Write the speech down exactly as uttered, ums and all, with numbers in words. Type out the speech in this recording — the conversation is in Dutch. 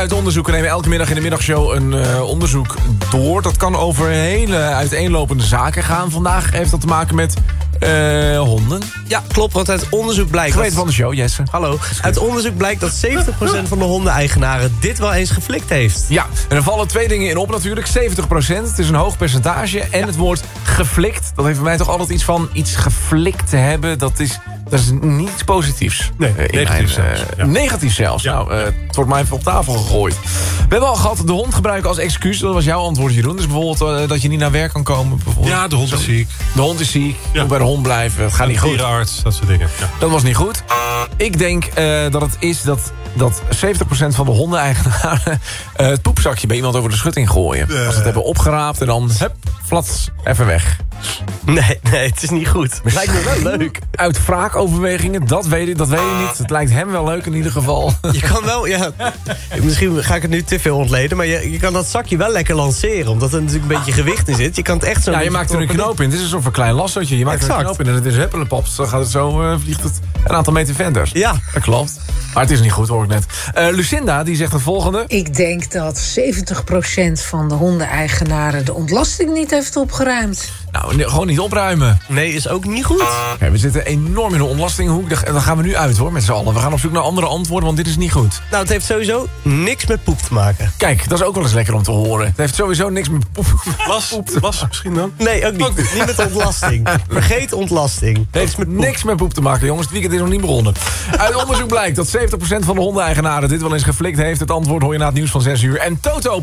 uit onderzoek. We nemen elke middag in de middagshow een uh, onderzoek door. Dat kan over hele uiteenlopende zaken gaan. Vandaag heeft dat te maken met uh, honden. Ja, klopt, want uit onderzoek blijkt... Geweten van de show, Jesse. Hallo. Uit onderzoek blijkt dat zeventig procent van de hondeneigenaren dit wel eens geflikt heeft. Ja, en er vallen twee dingen in op natuurlijk. zeventig procent, het is een hoog percentage. En ja. Het woord geflikt, dat heeft voor mij toch altijd iets van... iets geflikt te hebben, dat is... Dat is niets positiefs. Nee, uh, negatief mijn, zelfs. Uh, Ja. Negatief zelfs. Ja. Nou, uh, het wordt mij even op tafel gegooid. We hebben al gehad de hond gebruiken als excuus. Dat was jouw antwoord, Jeroen. Dus bijvoorbeeld uh, dat je niet naar werk kan komen. Ja, de hond is ziek. De hond is ziek. Je Ja. moet bij de hond blijven. Het gaat niet goed. Dierenarts, dat soort dingen. Ja. Dat was niet goed. Ik denk uh, dat het is dat, dat zeventig procent van de hondeneigenaren... Uh, het poepzakje bij iemand over de schutting gooien. Uh. Als ze het hebben opgeraapt en dan... Hup, flats, even weg. Nee, nee, het is niet goed. Het lijkt me wel leuk. Uit wraakoverwegingen, dat weet ik, dat weet ik niet. Het lijkt hem wel leuk in ieder geval. Je kan wel, ja... Misschien ga ik het nu te veel ontleden... maar je, je kan dat zakje wel lekker lanceren... omdat er natuurlijk een beetje gewicht in zit. Je kan het echt zo... Ja, je maakt er een knoop in. Het is een soort van klein lassootje. Je maakt Exact. er een knoop in en het is huppelepaps. Dan gaat het zo, uh, vliegt het een aantal meter verder. Ja. Dat klopt. Maar het is niet goed, hoor ik net. Uh, Lucinda, die zegt het volgende. Ik denk dat zeventig procent van de hondeneigenaren de ontlasting niet heeft opgeruimd. Nou, nee, gewoon niet opruimen. Nee, is ook niet goed. Okay, we zitten enorm in de ontlastinghoek. Daar gaan we nu uit, hoor, met z'n allen. We gaan op zoek naar andere antwoorden, want dit is niet goed. Nou, het heeft sowieso niks met poep te maken. Kijk, dat is ook wel eens lekker om te horen. Het heeft sowieso niks met poep. Las, las misschien dan? Nee, ook niet. Ook niet. Niet met ontlasting. Vergeet ontlasting. Het heeft met poep. niks met poep te maken, jongens. Het weekend is nog niet begonnen. Uit onderzoek blijkt dat zeventig procent van de hondeneigenaren dit wel eens geflikt heeft. Het antwoord hoor je na het nieuws van zes uur. En Toto